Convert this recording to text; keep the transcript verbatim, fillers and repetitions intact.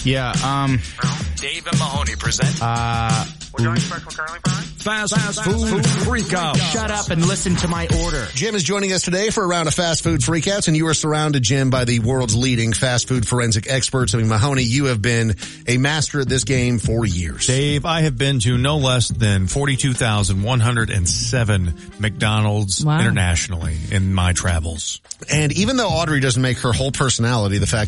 Yeah, um... Dave and Mahoney present... Uh... Fast, fast food freakout. Shut up and listen to my order. Jim is joining us today for a round of fast food freakouts, and you are surrounded, Jim, by the world's leading fast food forensic experts. I mean, Mahoney, you have been a master at this game for years. Dave, I have been to no less than forty-two thousand one hundred seven McDonald's Wow. internationally in my travels. And even though Audrey doesn't make her whole personality the fact